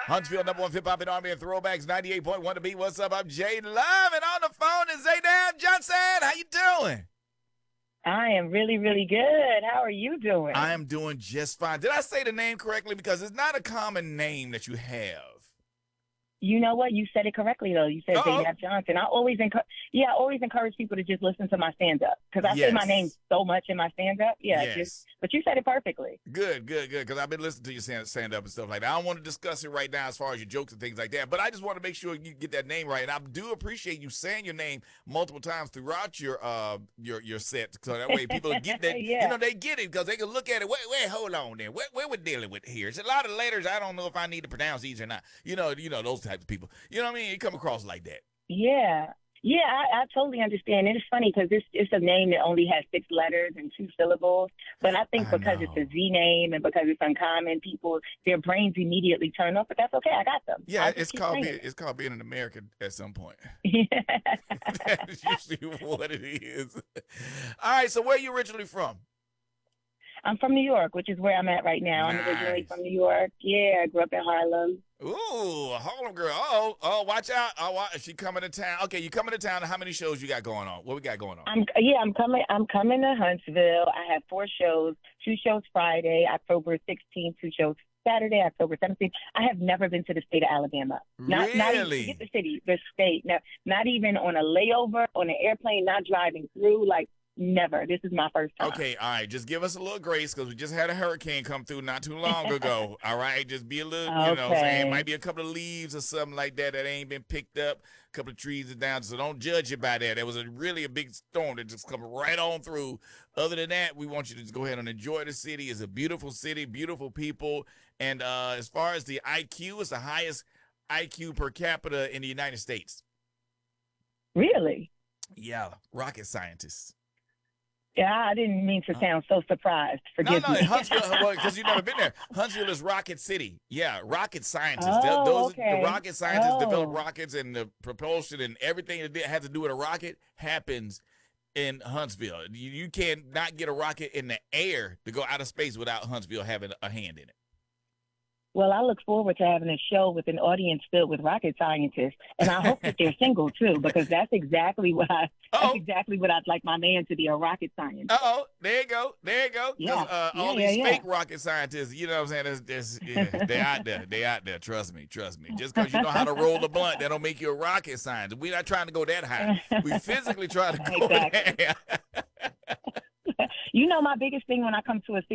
Huntsville, number one hip hop and R&B and throwbacks, 98.1 to beat. What's up? I'm Jay Love, and on the phone is Zaydam Johnson. How you doing? I am really, really good. How are you I doing? am doing just fine. Did I say the name correctly? Because it's not a common name that you have. You know what? You said it correctly though. You said Uh-oh. Zaynab Johnson. I always encourage people to just listen to my stand up because I say my name Yes. so much in my stand up. Yeah, just Yes. but you said it perfectly. Good, good, good. Because I've been listening to you stand up and stuff like that. I don't want to discuss it right now as far as your jokes and things like that, but I just want to make sure you get that name right. And I do appreciate you saying your name multiple times throughout your set, so that way people get that. Yeah. They get it because they can look at it. Wait, hold on there. What we're dealing with here? It's a lot of letters. I don't know if I need to pronounce these or not. Those types of people. You know what I mean? You come across like that. Yeah. Yeah, I totally understand. And it's funny because it's a name that only has 6 letters and 2 syllables. But I think I because it's a know. Z name and because it's uncommon, their brains immediately turn off. But that's okay. I got them. Yeah, I'll just keep saying it. it's called being an American at some point. Yeah. That is usually what it is. All right, so where are you originally from? I'm from New York, which is where I'm at right now. I'm originally Nice. from New York. Yeah, I grew up in Harlem. Ooh, a Harlem girl. Oh, watch out. She coming to town. Okay, you coming to town. How many shows you got going on? What we got going on? I'm coming to Huntsville. I have 4 shows. 2 shows Friday, October 16th. 2 shows Saturday, October 17th. I have never been to the state of Alabama. Not even forget Really? the city, the state. No, not even on a layover on an airplane. Not driving through. Like never. This is my first time. Okay, all right. Just give us a little grace because we just had a hurricane come through not too long ago. All right, just be a little, saying it Okay. might be a couple of leaves or something like that that ain't been picked up. A couple of trees are down, so don't judge it by that. There was really a big storm that just come right on through. Other than that, we want you to just go ahead and enjoy the city. It's a beautiful city, beautiful people, and as far as the IQ, it's the highest IQ per capita in the United States. Really? Yeah, rocket scientists. Yeah, I didn't mean to sound so surprised. No, Forgive no, me. Huntsville, well, because you've never been there. Huntsville is Rocket City. Yeah, rocket scientists. Oh, Those are the okay. rocket scientists develop Oh. rockets and the propulsion and everything that has to do with a rocket happens in Huntsville. You can't not get a rocket in the air to go out of space without Huntsville having a hand in it. Well, I look forward to having a show with an audience filled with rocket scientists, and I hope that they're single too, because that's Oh, exactly what I'd like my man to be, a rocket scientist. there you go, there you go. Because Yeah, yeah, all yeah, these yeah. fake rocket scientists, you know what I'm saying? They're out there. They out there. Trust me, trust me. Just because you know how to roll a blunt, that don't make you a rocket scientist. We're not trying to go that high. We physically try to go Exactly. there. You know, my biggest thing when I come to a